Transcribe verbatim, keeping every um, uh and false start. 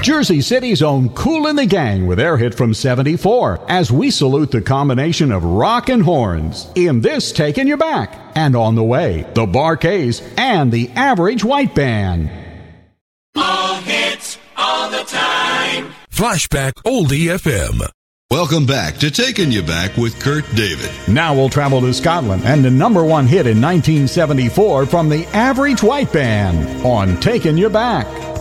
Jersey City's own Kool and the Gang with their hit from seventy-four, as we salute the combination of rock and horns in this Taking You Back. And on the way, the Bar-Kays and the Average White Band. All hits, all the time. Flashback Oldie F M. Welcome back to Taking You Back with Kurt David. Now we'll travel to Scotland and the number one hit in nineteen seventy-four from the Average White Band on Taking You Back.